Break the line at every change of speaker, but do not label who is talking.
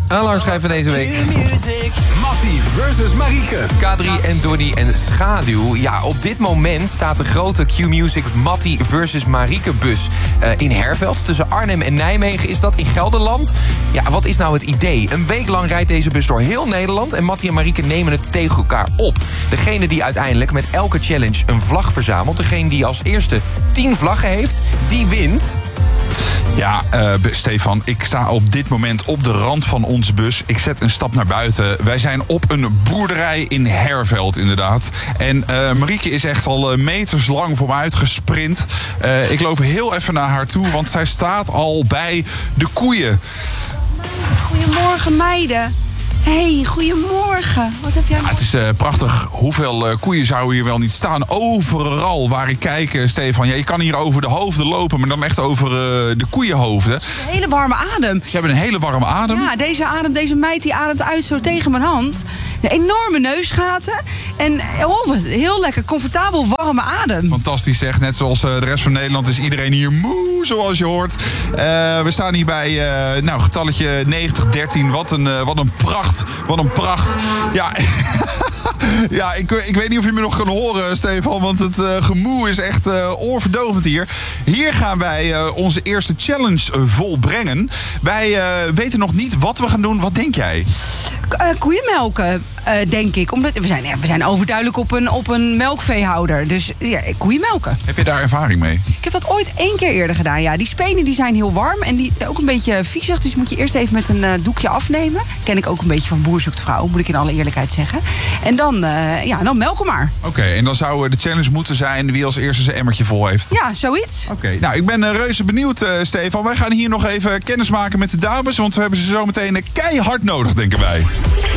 Alarmschijf van deze week.
Mattie versus Marieke.
K3 en Donnie en Schaduw. Ja, op dit moment staat de grote Q-Music Mattie versus Marieke bus in Herveld. Tussen Arnhem en Nijmegen is dat in Gelderland. Ja, wat is nou het idee? Een week lang rijdt deze bus door heel Nederland en Mattie en Marieke nemen het tegen elkaar op. Degene die uiteindelijk met elke challenge een vlag verzamelt, degene die als eerste 10 vlaggen heeft, die wint.
Ja, Stefan, ik sta op dit moment op de rand van onze bus. Ik zet een stap naar buiten. Wij zijn op een boerderij in Herveld, inderdaad. En Marieke is echt al meters lang voor me uitgesprint. Ik loop heel even naar haar toe, want zij staat al bij de koeien.
Goedemorgen, meiden. Hey, goedemorgen. Wat heb jij...
Het is prachtig. Hoeveel koeien zouden hier wel niet staan? Overal waar ik kijk, Stefan. Ja, je kan hier over de hoofden lopen, maar dan echt over de koeienhoofden.
Een hele warme adem.
Ze hebben een hele warme adem.
Ja, deze meid die ademt uit zo tegen mijn hand. De enorme neusgaten. En heel lekker, comfortabel, warme adem.
Fantastisch zeg. Net zoals de rest van Nederland is iedereen hier moe, zoals je hoort. We staan hier bij getalletje 9013. Wat een pracht. Wat een pracht. Ja, ja ik weet niet of je me nog kan horen, Stefan. Want het gemoe is echt oorverdovend hier. Hier gaan wij onze eerste challenge volbrengen. Wij weten nog niet wat we gaan doen. Wat denk jij?
Koeienmelken, denk ik. Omdat we zijn overduidelijk op een melkveehouder. Dus ja, koeienmelken.
Heb je daar ervaring mee?
Ik heb dat ooit 1 keer eerder gedaan, ja. Die spenen die zijn heel warm en die ook een beetje viezig. Dus moet je eerst even met een doekje afnemen. Ken ik ook een beetje van Boer Zoekt Vrouw, moet ik in alle eerlijkheid zeggen. En dan melken maar.
Oké, en dan zou de challenge moeten zijn wie als eerste zijn emmertje vol heeft.
Ja, zoiets.
Oké, nou, ik ben reuze benieuwd, Stefan. Wij gaan hier nog even kennis maken met de dames, want we hebben ze zo meteen keihard nodig, denken wij.